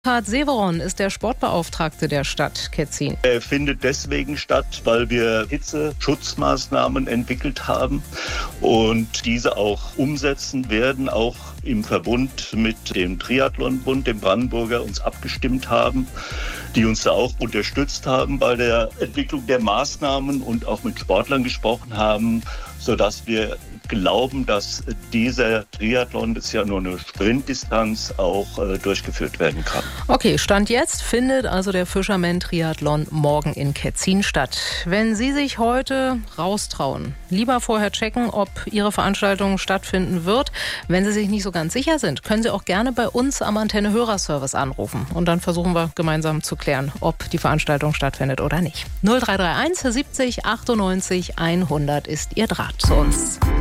Burkhard Severon ist der Sportbeauftragte der Stadt Ketzin. Er findet deswegen statt, weil wir Hitzeschutzmaßnahmen entwickelt haben und diese auch umsetzen werden, auch im Verbund mit dem Triathlonbund, dem Brandenburger, uns abgestimmt haben, die uns da auch unterstützt haben bei der Entwicklung der Maßnahmen und auch mit Sportlern gesprochen haben, sodass wir glauben, dass dieser Triathlon, das ist ja nur eine Sprintdistanz, auch durchgeführt werden kann. Okay, Stand jetzt findet also der Fisherman-Triathlon morgen in Ketzin statt. Wenn Sie sich heute raustrauen, lieber vorher checken, ob Ihre Veranstaltung stattfinden wird. Wenn Sie sich nicht so ganz sicher sind, können Sie auch gerne bei uns am Antenne-Hörerservice anrufen. Und dann versuchen wir gemeinsam zu klären, ob die Veranstaltung stattfindet oder nicht. 0331 70 98 100 ist Ihr Draht zu uns.